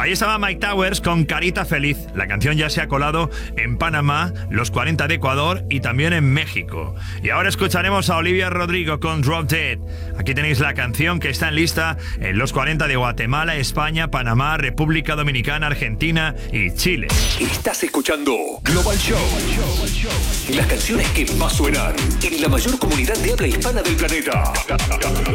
Ahí estaba Mike Towers con Carita Feliz. La canción ya se ha colado en Panamá, los 40 de Ecuador y también en México. Y ahora escucharemos a Olivia Rodrigo con Drop Dead. Aquí tenéis la canción que está en lista en los 40 de Guatemala, España, Panamá, República Dominicana, Argentina y Chile. Estás escuchando Global Show. Las canciones que más suenan en la mayor comunidad de habla hispana del planeta.